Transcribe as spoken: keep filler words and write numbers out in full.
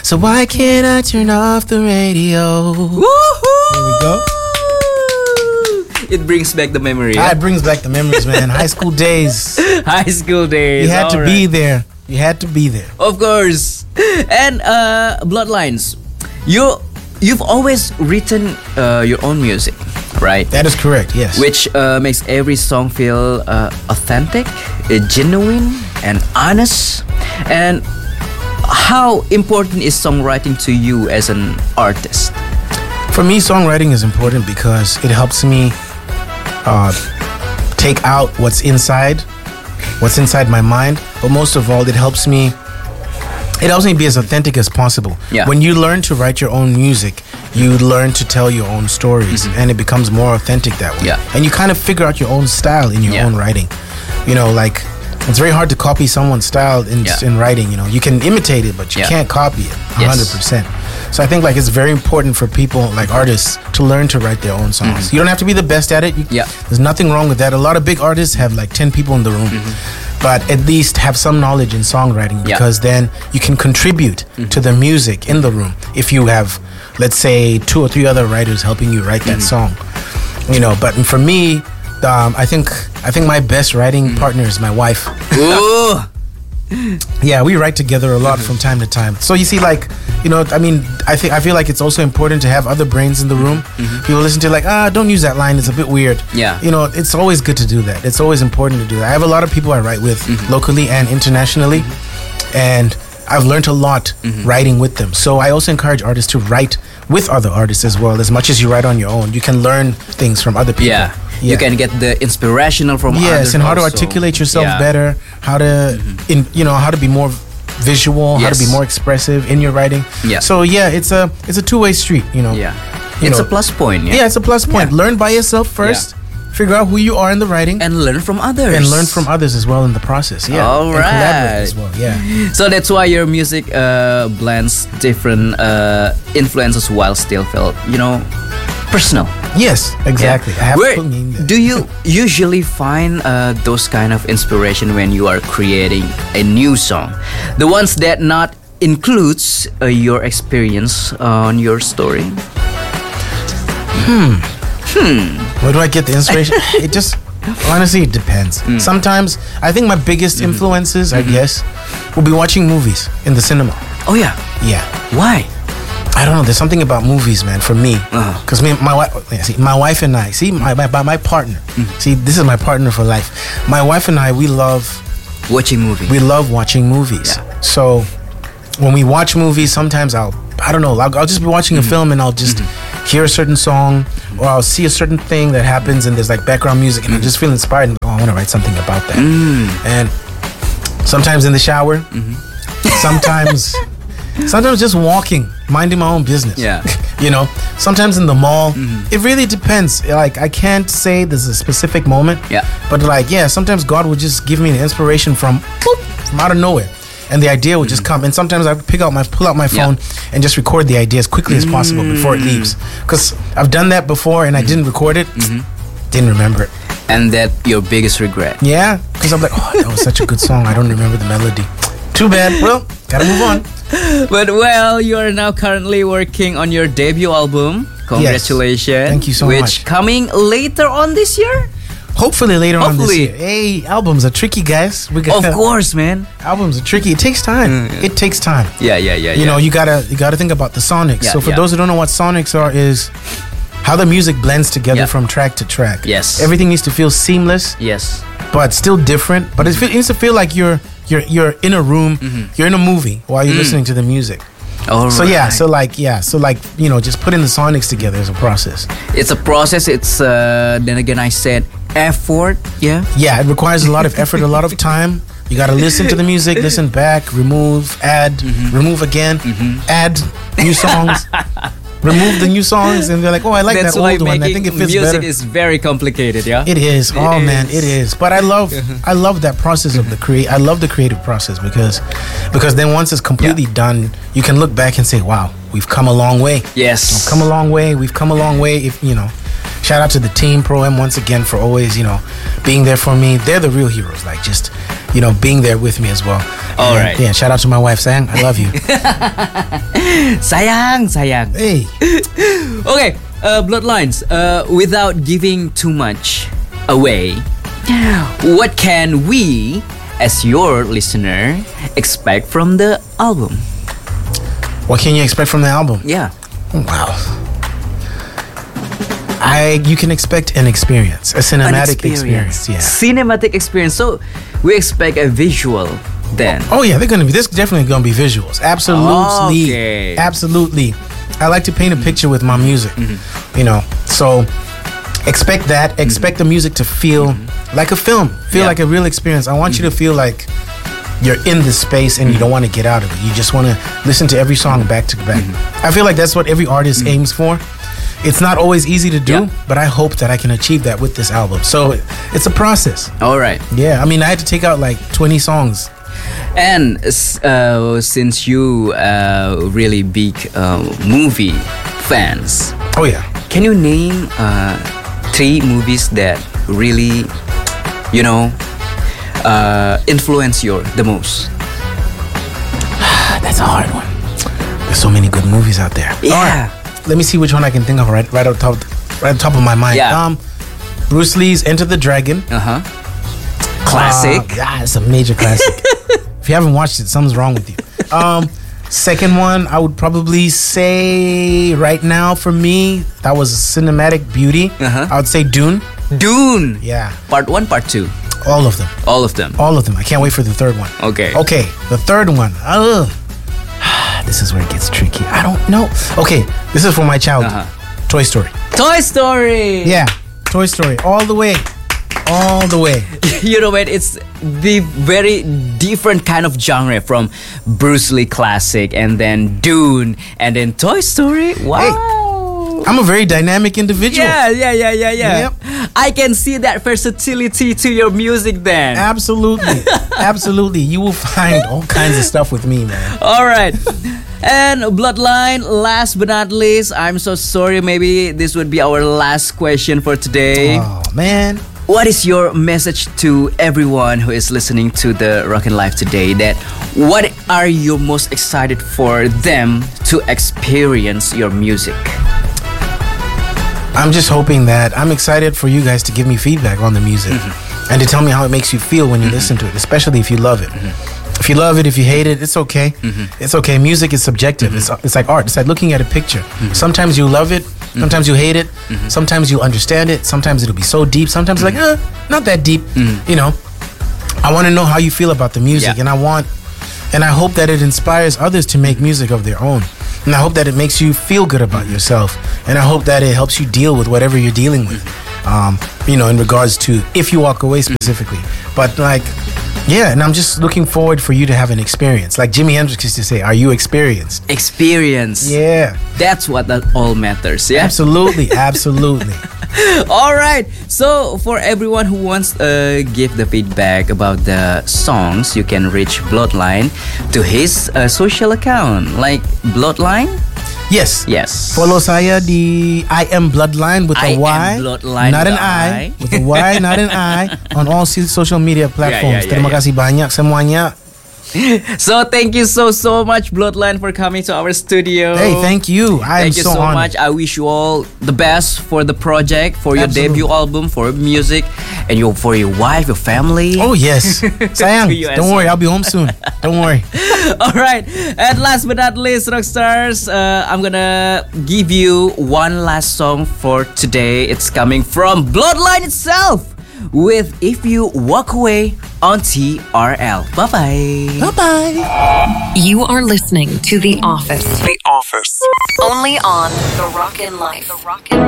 So why can't I turn off the radio? Woohoo! Here we go. It brings back the memory. Ah, Yeah? it brings back the memories, man. High school days. High school days. You had to all be right. there. You had to be there. Of course. And uh, Bloodlines, you you've always written uh, your own music, right? That is correct, yes. Which uh, makes every song feel uh, authentic, uh, genuine, and honest. And how important is songwriting to you as an artist? For me, songwriting is important because it helps me uh, take out what's inside, what's inside my mind. But most of all, it helps me. It helps me be as authentic as possible. Yeah. When you learn to write your own music, you learn to tell your own stories, Mm-hmm. and it becomes more authentic that way. Yeah. And you kind of figure out your own style in your Yeah. own writing. You know, like it's very hard to copy someone's style in, Yeah. in writing. You know, you can imitate it, but you Yeah. can't copy it one Yes. hundred percent. So I think like it's very important for people like artists to learn to write their own songs. You don't have to be the best at it. You, Mm-hmm. Yeah. There's nothing wrong with that. A lot of big artists have like ten people in the room. But at least have some knowledge in songwriting, Yeah. because then you can contribute to the music in the room if you have, let's say, two or three other writers helping you write that song. You know, but for me, um, I think I think my best writing partner is my wife. Ooh. Yeah, we write together a lot from time to time. So you see, like, you know, I mean, I think I feel like it's also important to have other brains in the room. People listen to like, ah, don't use that line; it's a bit weird. Yeah. You know, it's always good to do that. It's always important to do that. I have a lot of people I write with locally and internationally, and I've learned a lot writing with them. So I also encourage artists to write with other artists as well. As much as you write on your own, you can learn things from other people. Yeah. You can get the inspirational from Yes, others and how to also. articulate yourself Yeah. better, how to, in you know, how to be more visual, how to be Yes. more expressive in your writing. Yeah. So yeah, it's a it's a two way street. You know. Yeah. You It's know, a plus point. Yeah. Yeah, it's a plus point. Yeah. Learn by yourself first. Figure out who you are in the writing, and, And learn from others. learn from others as well in the process. Yeah. All And collaborate right. as well. Yeah. So that's why your music uh, blends different uh, influences while still felt, you know, personal. Yes. Exactly. Yeah. I have Where to mean that. do you usually find uh, those kind of inspiration when you are creating a new song? The ones that not includes uh, your experience on your story. Where do I get the inspiration? It just honestly it depends. Mm. Sometimes I think my biggest Mm-hmm. influences, I guess, will be watching movies in the cinema. Oh yeah, Yeah. why? I don't know. There's something about movies, man, for me. Uh-huh. Because me, my wife, yeah, see, my wife and I, see, my my, my partner. See, this is my partner for life. My wife and I, we love Watching movie. we love watching movies. Yeah. So when we watch movies, sometimes I'll I don't know. I'll, I'll just be watching a film and I'll just hear a certain song, or I'll see a certain thing that happens and there's like background music, and I just feel inspired. And, oh, I want to write something about that. And sometimes in the shower, sometimes. Sometimes just walking, minding my own business. Yeah. You know, sometimes in the mall. It really depends. Like, I can't say there's a specific moment. Yeah. But like, yeah, sometimes God would just give me an inspiration from, boop, from out of nowhere. And the idea would just come. And sometimes I pick out my, pull out my Yeah. phone and just record the idea as quickly as possible before it leaves. Because I've done that before and I didn't record it. Didn't remember it. And that your biggest regret. Yeah. Because I'm like, oh, that was such a good song. I don't remember the melody. Too bad. Well, gotta move on. But well, you are now currently working on your debut album. Congratulations. Thank you so which much. coming later on this year? Hopefully later on this Hopefully. year. Hey, albums are tricky, guys. We got Of course, man. albums are tricky. It takes time. It takes time. Yeah, yeah, yeah. You yeah. know, you gotta you gotta think about the sonics. Yeah, so for yeah. those who don't know what sonics are, is how the music blends together Yeah. from track to track. Yes. Everything needs to feel seamless, Yes. but still different. But it, feel, it needs to feel like you're you're you're in a room, you're in a movie while you're listening to the music. All So right. yeah, so like yeah, so like you know, just putting the sonics together is a process. It's a process. It's uh, then again I said effort. Yeah. Yeah, it requires a lot of effort, a lot of time. You got to listen to the music, listen back, remove, add, remove again, add new songs, remove the new songs, and they're like, oh, I like That's that why old one. I making think it fits music better. is very complicated. Yeah. It is. Oh It man, is. it is. But I love, I love that process of the create. I love the creative process because, because then once it's completely done, you can look back and say, wow, we've come a long way. Yes. Come a long way. We've come a long way. If you know, shout out to the team Pro M once again for always, you know, being there for me. They're the real heroes. Like just you know, being there with me as well. All And, right. Yeah, shout out to my wife, Sayang. I love you. Sayang, sayang. Hey. Okay, uh, Bloodlines, uh, without giving too much away, what can we, as your listener, expect from the album? What can you expect from the album? Yeah. Wow. I you can expect an experience, a cinematic An experience. Yeah. Cinematic experience. So we expect a visual then. Oh yeah, they're gonna be. This is definitely gonna be visuals. Absolutely. Okay. Absolutely. I like to paint a picture with my music. You know, so expect that. Expect the music to feel like a film. Feel Yeah. like a real experience. I want you to feel like you're in this space and you don't want to get out of it. You just want to listen to every song back to back. I feel like that's what every artist aims for. It's not always easy to do, Yeah. but I hope that I can achieve that with this album. So it's a process. All right. Yeah, I mean, I had to take out like twenty songs. And uh, since you uh, really big uh, movie fans, Oh yeah. can you name uh, three movies that really, you know, uh, influence you the most? That's a hard one. There's so many good movies out there. Yeah. All right, let me see which one I can think of right right off top right on top of my mind. Yeah. Um, Bruce Lee's Enter the Dragon. Uh huh. Classic. Uh, yeah, it's a major classic. If you haven't watched it, something's wrong with you. Um, second one, I would probably say right now for me, that was cinematic beauty. Uh-huh. I would say Dune. Dune. Yeah, Part one, part two. all of them. All of them. All of them. I can't wait for the third one. Okay. Okay, the third one. Ugh. This is where it gets tricky. I don't know. Okay, this is for my childhood. Uh-huh. Toy Story. Toy Story. Yeah, Toy Story. All the way. All the way. You know what? It's the very different kind of genre from Bruce Lee classic and then Dune and then Toy Story. Wow. I'm a very dynamic individual. Yeah, yeah, yeah, yeah, yeah. Yep. I can see that versatility to your music then. Absolutely. Absolutely. You will find all kinds of stuff with me, man. All right. And Bloodline, last but not least, I'm so sorry. Maybe this would be our last question for today. Oh, man. What is your message to everyone who is listening to the Rockin' Life today? That what are you most excited for them to experience your music? I'm just hoping that I'm excited for you guys to give me feedback on the music Mm-hmm. and to tell me how it makes you feel when you listen to it, especially if you love it. Mm-hmm. If you love it, if you hate it, it's okay. It's okay. Music is subjective. It's, it's like art. It's like looking at a picture. Sometimes you love it. Sometimes you hate it. Sometimes you understand it. Sometimes it'll be so deep. Sometimes like, eh, not that deep. You know, I want to know how you feel about the music, Yeah. and I want, and I hope that it inspires others to make music of their own. And I hope that it makes you feel good about yourself. And I hope that it helps you deal with whatever you're dealing with. Um, you know, in regards to if you walk away specifically. But like, yeah, and I'm just looking forward for you to have an experience. Like Jimi Hendrix used to say, are you experienced? Experience. Yeah. That's what that all matters. Yeah. Absolutely, absolutely. All right. So for everyone who wants to uh, give the feedback about the songs, you can reach Bloodline to his uh, social account, like Bloodline. Yes. Yes. Follow saya di I am Bloodline with I a am Y, Bloodline not an with a I, I. with a Y, not an I, on all si- social media platforms. yeah, Terima yeah. kasih banyak semuanya. So thank you so so much, Bloodline, for coming to our studio. Hey, thank you. I am Thank you so so honored. much. I wish you all the best for the project, for your Absolutely. debut album, for music, and your for your wife, your family. Oh yes, sayang. To you as Don't worry, well. I'll be home soon. Don't worry. All right. And last but not least, Rockstars, uh, I'm gonna give you one last song for today. It's coming from Bloodline itself with If You Walk Away on T R L. Bye bye. Bye bye. You are listening to The Office. The Office. Only on The Rockin' Life. The Rockin'